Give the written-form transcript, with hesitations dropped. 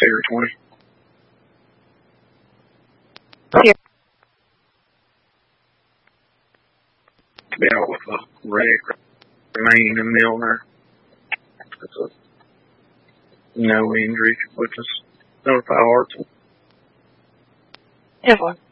Figure 20. Here. To be out with a wreck remaining in Milner. It's no injury, which is notify Hartsville. Everyone.